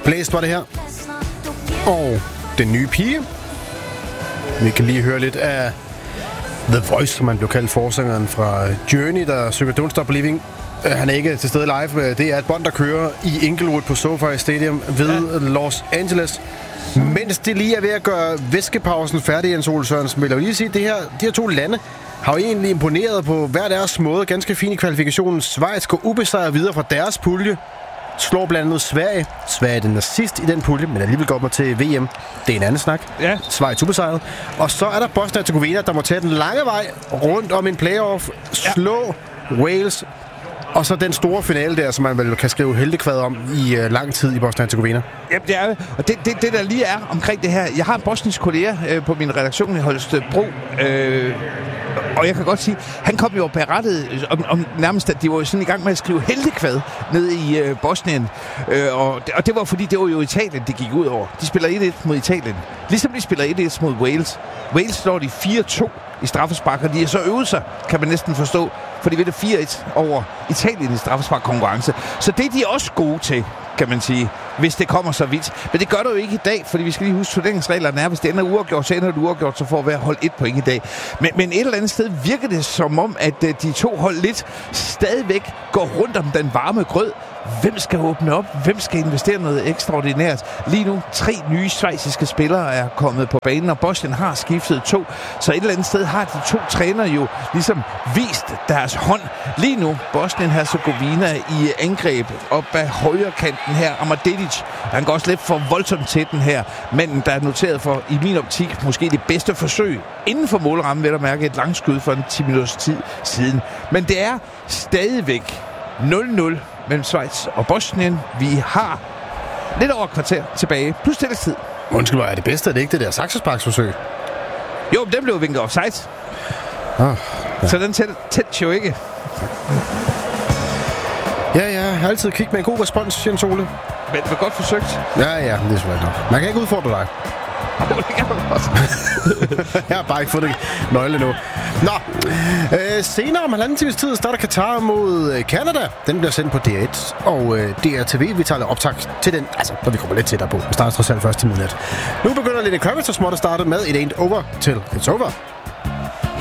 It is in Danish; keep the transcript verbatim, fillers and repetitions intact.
Blæst var det her. Og den nye pige. Vi kan lige høre lidt af The Voice, som man blev kaldt, forsangeren fra Journey, der synger Don't Stop Believing. Han er ikke til stede live. Det er et bånd, der kører i Inglewood på SoFi Stadium ved ja. Los Angeles. Mens det lige er ved at gøre væskepausen færdig, Jens Ole Sørensen, vil jeg lige sige, at det her, de her to lande har jo egentlig imponeret på hver deres måde. Ganske fint i kvalifikationen. Schweiz går ubesejret videre fra deres pulje. Slår blandt andet Sverige. Sverige er den sidst i den pulje, men alligevel går man til V M. Det er en anden snak. Ja. Schweiz ubesejret. Og så er der Bosnien-Hercegovina, der må tage den lange vej rundt om en playoff. Slå ja. Wales. Og så den store finale der, som man vel kan skrive heltekvad om i uh, lang tid i Bosnien-Hercegovina. Jamen, det er og det, det, det, der lige er omkring det her. Jeg har en bosnisk kollega øh, på min redaktion i Holstebro, øh, og jeg kan godt sige, han kom jo berettet om, om nærmest, at de var jo sådan i gang med at skrive heltekvad ned i øh, Bosnien. Øh, og, og det var fordi, det var jo Italien, det gik ud over. De spiller et et mod Italien. Ligesom de spiller et et mod Wales. Wales slår de fire to i straffespark, og de har så øvet sig, kan man næsten forstå, for de ved det fire et over Italien i straffespark-konkurrence. Så det er de også gode til, kan man sige, hvis det kommer så vidt. Men det gør det jo ikke i dag, fordi vi skal lige huske, turneringsreglerne er, hvis det ender uafgjort, så ender det uafgjort, så får vi holdt et point i dag. Men, men et eller andet sted virker det som om, at de to hold lidt stadigvæk går rundt om den varme grød. Hvem skal åbne op? Hvem skal investere noget ekstraordinært? Lige nu, tre nye schweiziske spillere er kommet på banen, og Bosnien har skiftet to. Så et eller andet sted har de to trænere jo ligesom vist deres hånd. Lige nu, Bosnien-Hercegovina i angreb op ad højre kanten her. Amadedic, han går også lidt for voldsomt til den her. Manden, der er noteret for, i min optik, måske det bedste forsøg inden for målrammen, vil der mærke et langskud for en ti minutters tid siden. Men det er stadigvæk nul nul mellem Schweiz og Bosnien. Vi har lidt over et kvarter tilbage, plus tillægstid. Undskyld, hvad er det bedste? Er det ikke det der saksesparksforsøg? Jo, den blev vinket offside. Oh, ja. Så den tæt jo ikke. Ja, ja, jeg har altid kigget med en god respons, Jens Ole. Men det var godt forsøgt. Ja, ja, det er selvfølgelig nok. Man kan ikke udfordre dig. Jeg har bare ikke fået det nøgle nu. Nå, øh, senere om halvanden times tid starter Katar mod Canada. Den bliver sendt på D et og øh, D R T V. Vi tager optag til den, altså når vi kommer lidt tættere på. Vi starter trods alt først til midnat. Nu begynder Lenny Kravitz og småt at starte med It Ain't Over Till It's Over.